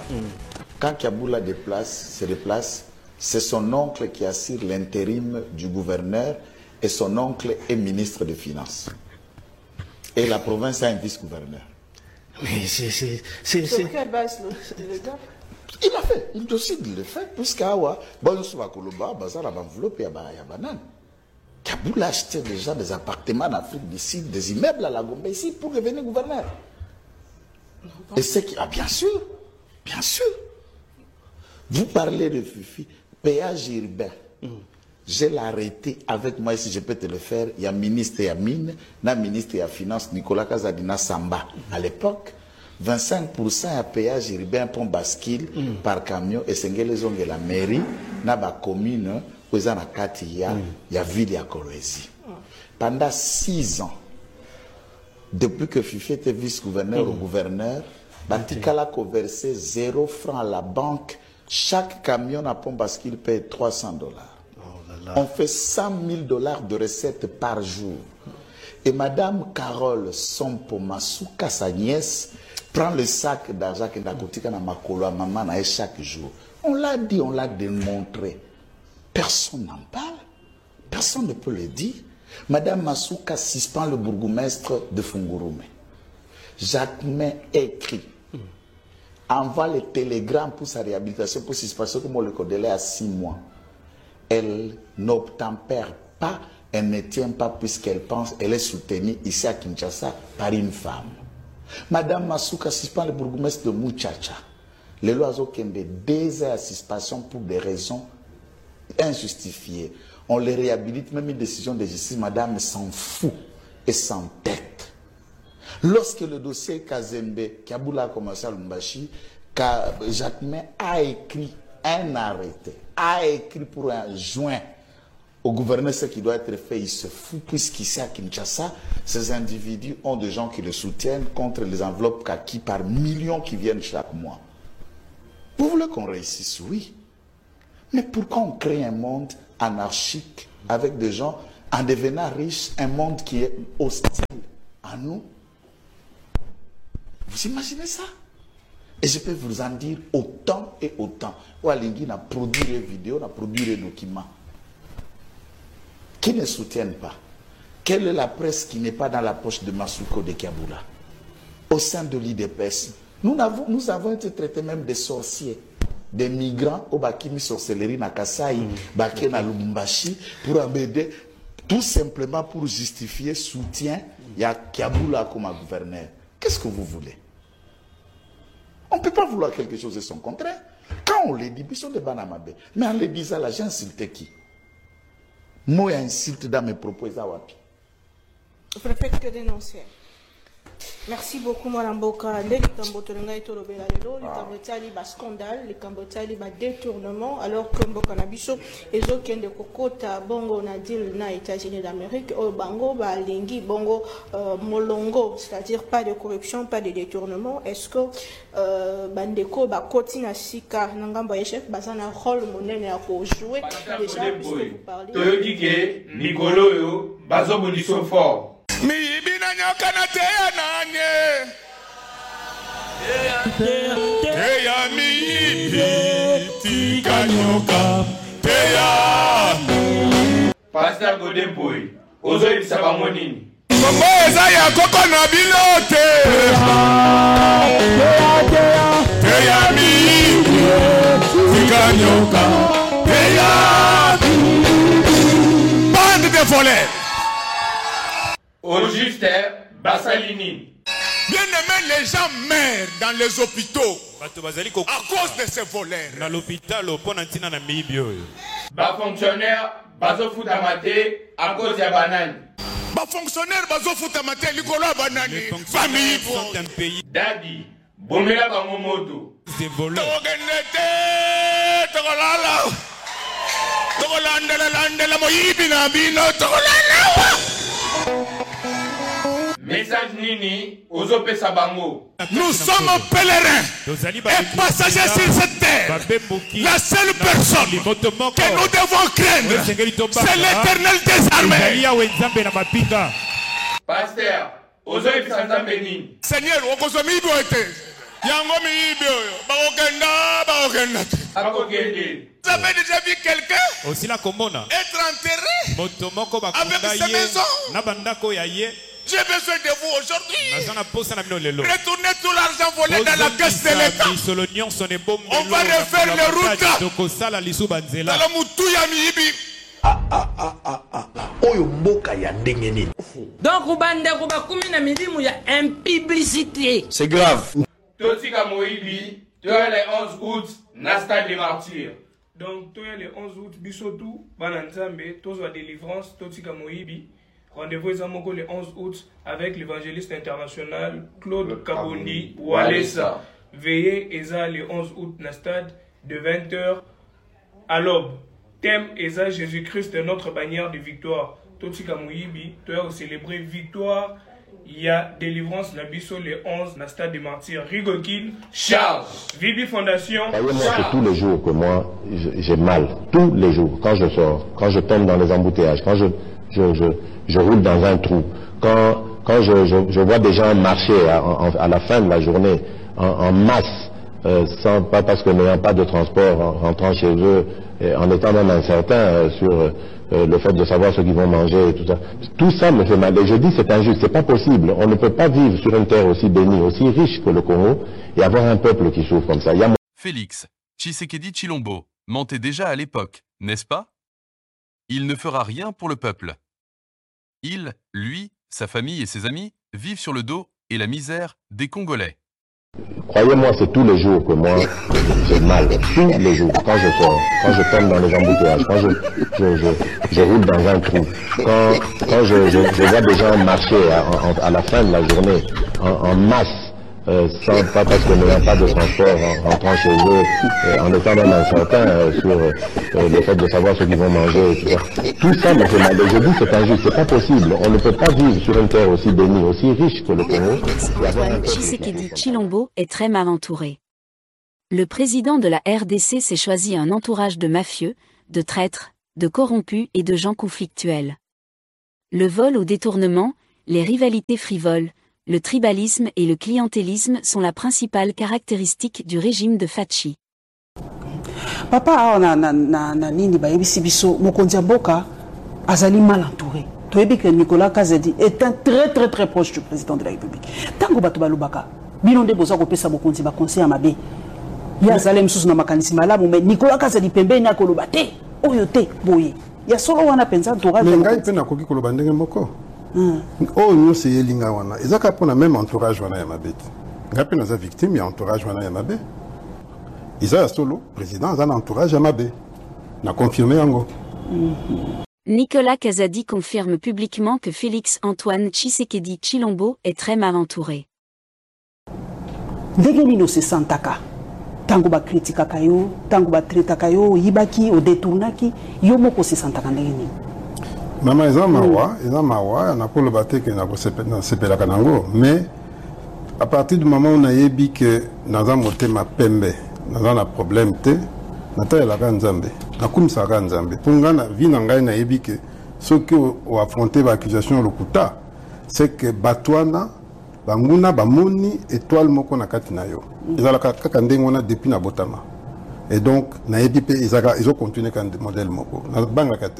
Quand Kiaboula se déplace, c'est son oncle qui assure l'intérim du gouverneur et son oncle est ministre des Finances. Et la province a un vice-gouverneur. Mais c'est... Sur quelle base le gars? Il a fait, il décide de le faire, puisqu'Awa, bon, on va Koloba, Bazar a enveloppé à Banane. Kaboul a acheté déjà des appartements en Afrique du Sud, des immeubles à la Gombe ici pour devenir gouverneur. Et c'est qui. Ah, bien sûr, bien sûr. Vous parlez de Fifi, péage urbain. Je l'ai arrêté avec moi, si je peux te le faire. Il y a ministre et Mine, il y a ministre et Finance, Nicolas Kazadina Samba. À l'époque, 25% à péage urbain pour bascule par camion et c'est la mairie, na ba commune, où il y a ville et Kolwezi. Pendant 6 ans, depuis que Fifi était vice-gouverneur au gouverneur, Batikala a versé 0 francs à la banque. Chaque camion à pont bascule paye $300. On fait $100 000 de recettes par jour. Et Madame Carole Sompo Masuka, sa nièce, prend le sac d'argent que Nakotika na makolo à maman chaque jour. On l'a dit, on l'a démontré. Personne n'en parle. Personne ne peut le dire. Madame Masuka suspend le bourgmestre de Fungurume. Jacquemin écrit. Envoie le télégramme pour sa réhabilitation, pour suspension, comme on le connaît à 6 mois. Elle n'obtempère pas, elle ne tient pas puisqu'elle pense, elle est soutenue ici à Kinshasa par une femme. Madame Masuka suspend le bourgmestre de Muchacha. Le loiseau Kembe, 2 ans à suspension pour des raisons injustifiées. On les réhabilite, même une décision de justice, madame s'en fout et s'entête. Lorsque le dossier Kazembe, Kiaboula a commencé à Lumbashi, Jacquemin a écrit un arrêté, a écrit pour un joint au gouverneur ce qui doit être fait, il se fout, puisqu'ici à Kinshasa, ces individus ont des gens qui le soutiennent contre les enveloppes kaki par millions qui viennent chaque mois. Vous voulez qu'on réussisse? Oui. Mais pourquoi on crée un monde anarchique avec des gens en devenant riches, un monde qui est hostile à nous? Vous imaginez ça? Et je peux vous en dire autant et autant. Oualingui a produit des vidéos, a produit des documents qui ne soutiennent pas. Quelle est la presse qui n'est pas dans la poche de Masuko de Kiaboula? Au sein de l'IDPS, nous avons été traités même des sorciers, des migrants au Bakimi sorcellerie na Kasai, Baké na Lubumbashi, pour embêter, tout simplement pour justifier soutien à Kiaboula comme gouverneur. Qu'est-ce que vous voulez? On ne peut pas vouloir quelque chose et son contraire. Quand on les dit, ils sont des banamabé. Mais en les disant là, j'ai insulté qui? Moi, insulte dans mes propos. Vous ne faites que dénoncer. Merci beaucoup, Mme Boka. Les Cambotolanga et Tolobela, les Cambotali, scandale, les Cambotali, détournement, alors que Mboka Nabiso, et autres qui ont des cocottes, Bongo, Nadil, na États-Unis d'Amérique, Bango, Lingi, Bongo, Molongo, c'est-à-dire pas de corruption, pas de détournement. Est-ce que Bandeko, Kotina Sika, Nangamba chef, Bazana, rôle, monnaie, à jouer déjà, puisque vous parlez. Toyodike, Nicolo, Bazo Bonisso fort. Mi ibina nyoka na teya nanye teya mi ibi tika nyoka teya Pasteur Godemboy, ozo ibisa bango nini? Kombo eza ya koko na bilote teya mi ibi tika nyoka teya bande de voleurs. Au juste, Bassalini. Bien aimé, les gens meurent dans les hôpitaux à cause de ces voleurs. Dans l'hôpital, Bas fonctionnaire, bazo foutamate à cause de banane. Bas fonctionnaire, bazo foutamate likolo banane. Famille sont un pays. Daddy, bomela bango moto. Des voleurs. Togolala. Togolandela moyibi na bino togolala. Message Nini, Ozope Sabango. Nous sommes pèlerins et passagers sur cette terre. La seule personne que nous devons craindre, c'est l'Éternel des armées. Pasteur, Ozope Sanzambeni. Seigneur, Okozomi Boete. Yango miibi oyo. Bakokenda. Vous avez déjà vu quelqu'un aussi la commune être enterré avec sa maison? J'ai besoin de vous aujourd'hui. Retournez tout l'argent volé dans la caisse de l'État. On va refaire les routes. Donc, il y a une publicité. C'est grave. Totika Moïbi, tu as les 11 août, Nasta des martyrs. Donc, tu as les 11 août, Bissotou, Bananzambe, Tozo délivrance, Totika Moïbi. Rendez-vous le 11 août avec l'évangéliste international Claude Kabondi Walesa. Veillez Eza le 11 août dans stade de 20h à l'aube. Thème Eza Jésus-Christ est notre bannière de victoire. Totika Moïbi, tu as célébré victoire. Il y a délivrance la biso le 11 dans stade des martyrs. Rigokin, Charles, Vibi Fondation. C'est tous les jours que moi j'ai mal. Tous les jours. Quand je sors, quand je tombe dans les embouteillages, quand je roule dans un trou, quand je vois des gens marcher à la fin de la journée en masse, pas parce que n'ayant pas de transport, en rentrant chez eux, en étant même incertain sur le fait de savoir ce qu'ils vont manger et tout ça me fait mal. Et je dis c'est injuste, c'est pas possible. On ne peut pas vivre sur une terre aussi bénie, aussi riche que le Congo et avoir un peuple qui souffre comme ça. Félix Tshisekedi Tshilombo mentait déjà à l'époque, n'est-ce pas? Il ne fera rien pour le peuple. Il, lui, sa famille et ses amis vivent sur le dos et la misère des Congolais. Croyez-moi, c'est tous les jours que moi j'ai mal. Tous les jours. Quand je sors, quand je tombe dans les embouteillages, quand je roule dans un trou, quand je vois des gens marcher à la fin de la journée en masse, pas parce que n'ayant pas de transport, en rentrant chez eux, en étant même incertain sur le fait de savoir ce qu'ils vont manger et tout ça. Tout ça me fait mal. Et je dis c'est injuste, c'est pas possible. On ne peut pas vivre sur une terre aussi bénie, aussi riche que le Congo. Antoine Tshisekedi Tshilombo est très mal entouré. Le président de la RDC s'est choisi un entourage de mafieux, de traîtres, de corrompus et de gens conflictuels. Le vol au détournement, les rivalités frivoles, le tribalisme et le clientélisme sont la principale caractéristique du régime de Fachi. Papa na nini ba yebisi biso mokonzi mboka azali mal entouré. Toyebi que Nicolas Kazadi est un très proche du président de la République. Tango bato balubaka bino nde boza kopesa mokonzi ba conseil ya mabe. Ya zalem susu na makanisi malamu mais Nicolas Kazadi pembeni na koloba te oyo te boye. Ya solo wana penza entourage. Ngai pe na koki koloba ndenge moko. Oh nous c'est yelinga wana ezaka pona même entourage wana ya mabeti ngapi naza victime ya entourage wana ya mabe isa solo président za entourage ya mabe na confirmer yango. Nicolas Kazadi confirme publiquement que Félix Antoine Tshisekedi Tshilombo est très mal entouré. Ndenge nino se santaka tango ba critique kayo tango ba traite kayo yibaki o détournaki yo moko se santaka ndenge nini. Maman eza mawa na ko lobate ke na ko sepela kanango mais à partir du moment où on a yebi que naza motema pembe naza na problème te nata la nzambe na kumisa ka nzambe ponga na vie na ngai na yebi que ce que o affronter ba accusation lokuta c'est que batwana banguna bamoni étoile moko na kati na yo ezala kaka ndenge wana depuis na botama. Et donc, ils ont continué comme modèle moko. Na banga kate.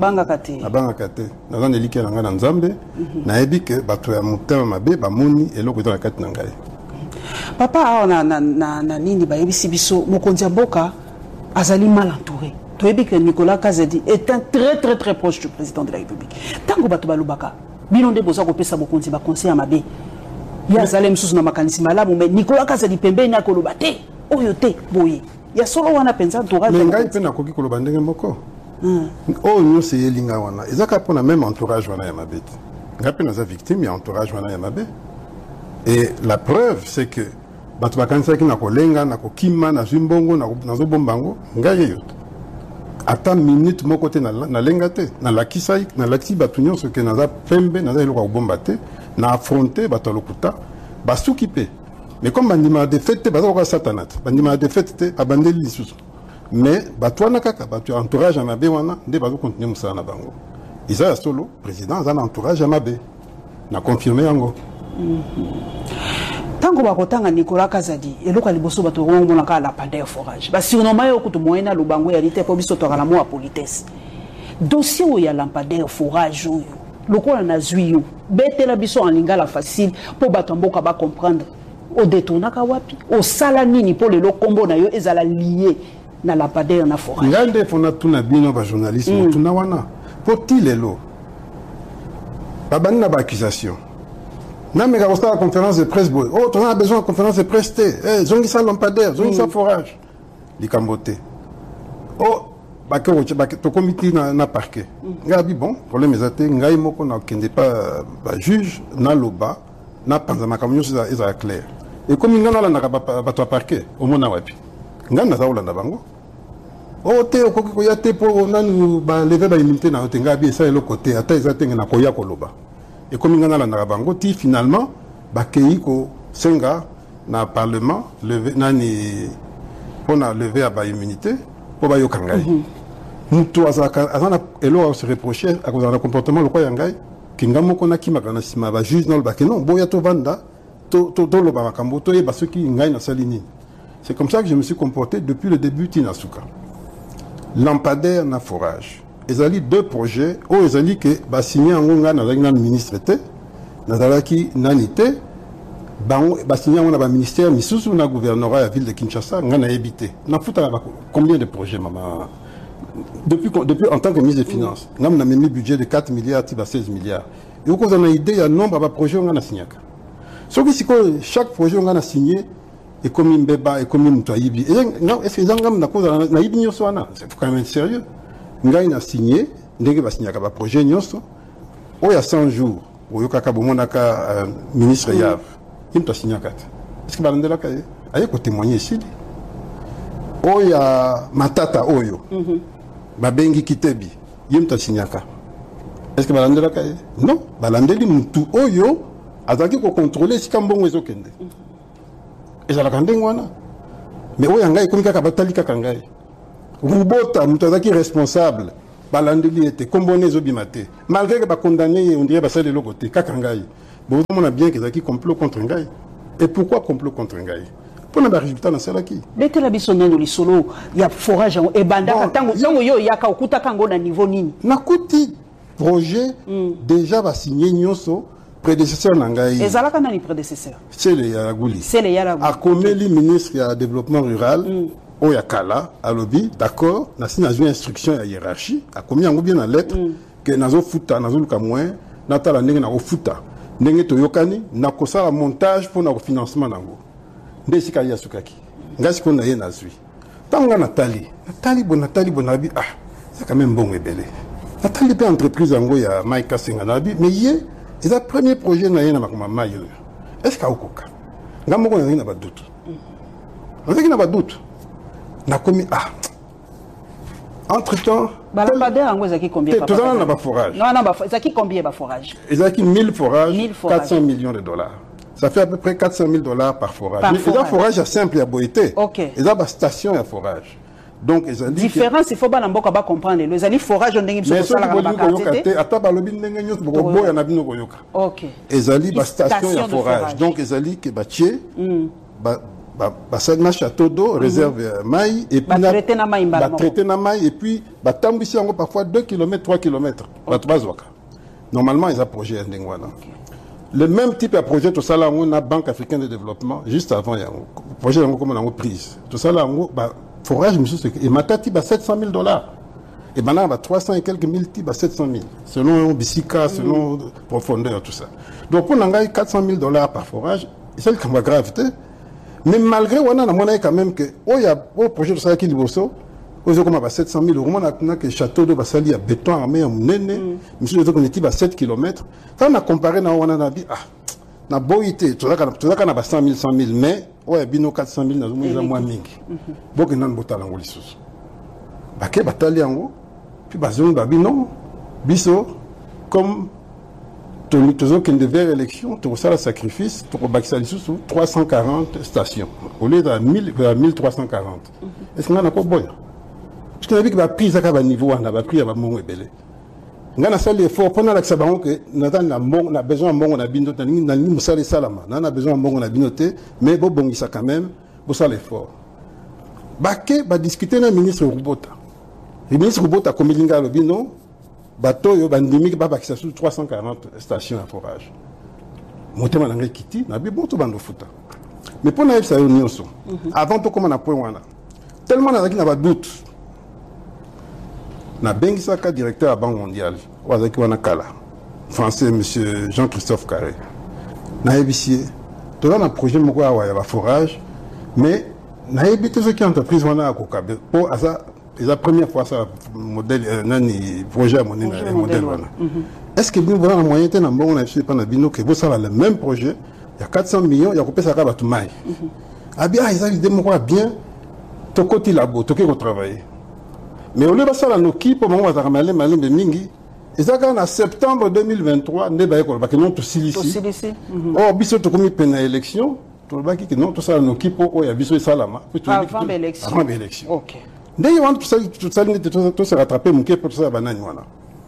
Na zane like na ngana nzambe. Na ebi ke bato ya mutema mabe ba moni eloko dans la kate na ngai. Papa na nini ba yebisi biso mokonzi mboka azali mal entouré. Toyebi que Nicolas Kazadi est un très proche du président de la République. Tango bato balubaka bino nde boza kopesa mokonzi ba conseil ya mabe. Ya zalem susu na makanisi malamu mais Nicolas Kazadi pembeni na koloba te oyo te boye. Ya solo wana penza entourage. Mais ngai pe na koki koloba ndenge moko. Oh nous c'est yelinga wana ezaka pona même entourage wana ya mabeti ngapi naza victime ya entourage wana ya mabe. Et la preuve c'est que bato bakanisa ki na kolenga na kokima na zimbongo na zobombango ngai yo ata minute moko te na lenga te na lakisai na laki bato nyonso ke naza pembe naza eloko ya kobomba te na affronter bato lokuta basuki pe. Mais comme bandima de fête baza ko satanat bandima de fête te abandeli lisusu mais batwana kaka batu entourage amabe wana nde bazo continuer musala na bango isa solo président za entourage amabe na confirmer yango. tango bakotanga Nicolas Kazadi eloko liboso bato ngomona ka la pandeur forage ba surnommer yo kutu moyena lubango ya lite po biso to kala mo politesse dossier o ya lampadaire forage oyo lokola na zwiyo betela biso en lingala facile po bato mboka ba comprendre o détournaka wapi o sala nini po le kombo na yo ezala lié na lampadaire na forage ngande fona tuna bino ba journalisme tuna wana poti lelo babani na ba accusation na mega la conférence de presse boy oh tu as besoin de conférence de presse zongi sa lampadaire zongi sa forage likambote oh bako to comité na parquet ngabi bon problème ezate ngai moko na kende pas ba juge na loba na panza makamyo za clair et comme ngana la na ba to parquet au mona wapi ngana za ulanda bango oh te ko ya te po nanu ba lever ba immunité na te ngabi ça le côté ata ezate na koya ko loba et comme ngana la na bango ti finalement ba kei ko senga na parlement lever nani on a levé à ba immunité pour ba yokangai mutu azana elo se reprocher à cause de comportement le quoi yangai kingamo kona kimakana sima ba juge non ba que non boya to vanda to lo ba makambo to yeba ceux qui ngai na salini. C'est comme ça que je me suis comporté depuis le début Tinasuka. Lampadaire na forage. Ezali deux projets o ezali que ba signé ngonga na zanga ministre té na zalaki nanité ba signé on a ba ministère misusu na gouvernorat la ville de Kinshasa ngana habité. Na futa combien de projets maman depuis en tant que ministre des Finances, nous avons mis un budget de 4 milliards à 16 milliards. Et vous avez une idée, il y a un nombre de projets qu'on a signé. Chaque projet qu'on a signé est comme un bébé, est comme un toibi. Est-ce que vous avez une c'est quand même sérieux. Nous avons signé, nous avons signé un projet, il y a 100 jours, où il y a un ministre Yav, il a signé un 4. Est-ce que vous avez un témoigner ici? Il y a Matata Oyo. Babengi Kitebi, yimta signaka. Est-ce que balandela kaye? Non, balandeli mutu oyo azaki ko contrôler si kambongo ezokende. Ezala kandengo wana. Mais oyo ngai komika ka batali ka kangai. Rubota mutu azaki responsable balandeli était kombone ezobimate. Malgré que ba condamné on dirait ba sale le côté ka kangai. Bon on a bien que ezaki complot contre ngai. Et pourquoi complot contre ngai? On a des résultats dans celle qui. L'été la bisonne dans les solos, il y a forage et banda. Tango yo ya ka okuta kango na niveau nini. Na kuti projet déjà va signer nyoso prédécesseur nangai. Et zalaka na ni prédécesseur. C'est le Yaraguli. C'est le Yaraguli. A Komeli ministre du développement rural o yakala a lobby d'accord na signé une instruction à hiérarchie a commis en bien en lettre que nazo futa nazo luka moins natala ndenge na futa ndenge to yokani na kosala montage pour na financement nango. Ndesika ya sukaki ngasi ko na ye na zui tanga Nathalie bonabi ah c'est quand même bon ebele Nathalie pe entreprise ngo ya Maika Senganabi mais ye c'est le premier projet na ye na makoma mayo est-ce ka okoka ngamoko na ba doute na ba doute na komi ah entre temps balampadeur ngo zaki combien papa tout ça na ba forage non zaki combien ba forage ezaki 1000 forages 400 millions de dollars. Ça fait à peu près 400 000 $ par forage. Mais il y a un forage simple à Boïté. Ok. Il y a une station à forage. Donc, ils ont dit. Différence, il faut pas comprendre. Les années forage, on a dit que c'est ok. Ils ont dit une station à forage. Donc, ils ont dit que Batié, Basadma château d'eau, réserve maï, et puis traité na maï, et puis Batambissi parfois 2 km, 3 km. Normalement, ils ont un projet à Ndengwana. Le même type de projet, tout ça là, on a Banque africaine de développement, juste avant, il y a un projet comme on a prise. Tout ça là, forage, et Matati, 700 000 $. Et maintenant, 300 et quelques mille types, 700 000. Selon Bissika, selon profondeur, tout ça. Donc, on a 400 000 $ par forage, c'est le cas gravité. Mais malgré, on a quand même que, il y a un projet de ça qui est libre. Aux comme à 700 000 €, on a que château de Bassali à béton armé en Néné, monsieur on était à 7 km. Quand on a comparé, on a dit, ah, na boité, tout ça qu'on a 100 000, mais, ouais, bino 400 000, on a moins mingi. Bon, on a un botal en Oulissus. Baké, batali en haut, puis bazon, babino, biso, comme, tout le qui devait élection, tout ça, le sacrifice, tout le Baksali sous 340 stations, au lieu de 1340. Est-ce qu'on a pas bon? Parce qu'on a vu que la prise à niveau, on a pris à mon ébélé. ngana sali effort pendant la sabango que na besoin mbongo na bino na ni musali salama na besoin mbongo na bino te mais bo bongisa quand même bo sala effort bake ba discuter na ministre Rubota le ministre Rubota komilinga lo bino bato yo bandimi ba bakisa sur 340 stations à forage motema na kiti na bi bon to bando futa mais pour na ça yo nyonso avant to comment na point wana tellement na na ba doute na bengisaka directeur à Banque mondiale wazaki wana kala français monsieur Jean-Christophe Carré na ebisie to na projet moko ya ba forage mais na ebité ce qui entreprise wana akokabe pour asa la première fois ça modèle nani projet modèle wana est-ce que nous voilà moyen de n'ambon on a fait pendant bino que vous ça le même projet il y a 400 millions il y a coupé ça ka batumai ah bien ils ont idée moi bien to côté labo to qui travailler mais au lieu de ça, nos équipes, pour moi, malin de mingi. Et ça, en septembre 2023, ne ba ko ba que non to silisi. Oh, biso to komi pena élection, to ba ki non to ça nos équipes o ya biso salama. Avant l'élection. Avant l'élection. OK. D'ailleurs, on tout ça tout se rattraper mon pour ça banane voilà.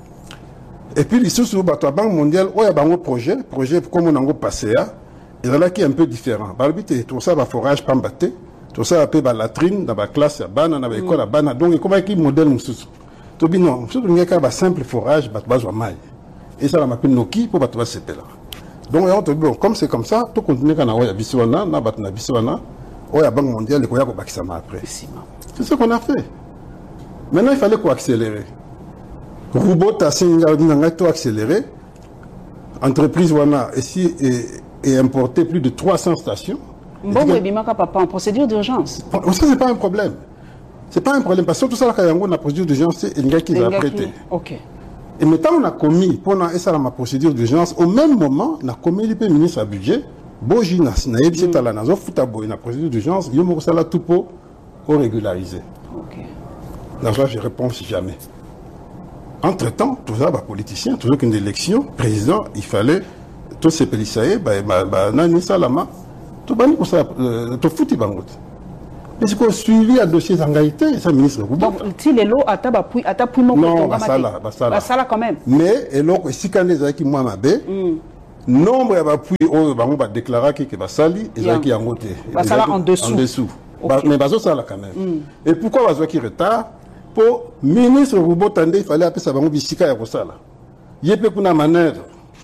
Et puis les sous ba to Banque mondiale, o ya bango projet comme on a passé à et là qui est un peu différent. Ba habité tout ça va forage pambaté. Tout ça appelle la latrine dans la classe, dans l'école, donc comment est-ce modèle mususu? To bi non, mususu ngeka ba simple forage, ba bazwa mai. Et ça la m'appelle Noki pour ba to CP là. Donc on te bon, comme c'est comme ça, tout continuer kana oya biswana, na batna biswana, oya Banque mondiale ko ya ko bakisa ma après. C'est ce qu'on a fait. Maintenant il fallait quoi accélérer. Rubota singa nga to accélérer. Entreprise wana ici et importer plus de 300 stations. Bon, papa, en procédure d'urgence. Ça, c'est pas un problème. C'est pas un problème. Parce que tout ça, quand on a une procédure d'urgence, c'est un gars qui l'a prêté. OK. Et maintenant, on a commis, pendant ma procédure d'urgence, au même moment, on a commis le ministre à budget, Boji Nasnaïb, c'est à la Nazo, Foutabo, une procédure d'urgence, il y a un tout pour régulariser. OK. Dans ça, je réponds si jamais. Entre-temps, tout ça, politicien, toujours qu'une élection, président, il fallait, tous ces pélissaïs, Nani Salama, tout bani pour ça tout fouti bangot mais c'est quoi suivi à dossier d'engagité ça ministre donc si les lots atapui mon non basala quand même mais et donc si quand les qui moi mabe nombre ya bapui o bango ba déclarer que basali ezaki yangote basala en dessous mais bazo sala quand même et pourquoi bazo qui retard pour ministre Rubotande il fallait appeler ça bango bisika ya kosala yepe kuna manœuvre.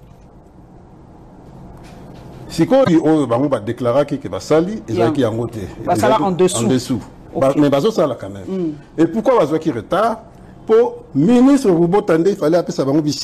Si on va déclarer que basali ezaki yangote basala en dessous mais bazo sala quand même et pourquoi bazo qui retard pour ministre Rubotande il fallait appeler ça bango